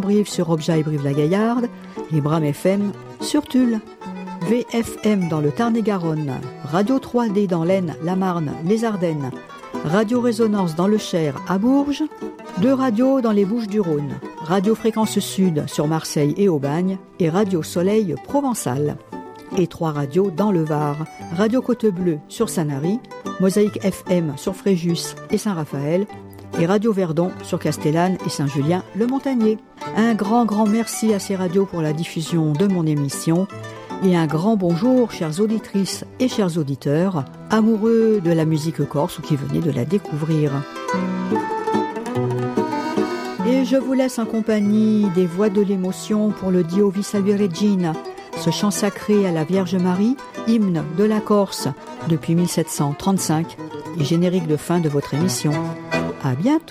Brive sur Objat et Brive-la-Gaillarde, et Bram FM sur Tulle. VFM dans le Tarn-et-Garonne, Radio 3D dans l'Aisne, la Marne, les Ardennes, Radio Résonance dans le Cher à Bourges, 2 radios dans les Bouches-du-Rhône, Radio Fréquence Sud sur Marseille et Aubagne et Radio Soleil Provençal. Et 3 radios dans le Var, Radio Côte Bleue sur Sanary, Mosaïque FM sur Fréjus et Saint-Raphaël et Radio Verdon sur Castellane et Saint-Julien-le-Montagnier. Un grand merci à ces radios pour la diffusion de mon émission. Et un grand bonjour, chères auditrices et chers auditeurs, amoureux de la musique corse ou qui venaient de la découvrir. Et je vous laisse en compagnie des voix de l'émotion pour le Dio vi salvi Regina, ce chant sacré à la Vierge Marie, hymne de la Corse depuis 1735 et générique de fin de votre émission. À bientôt.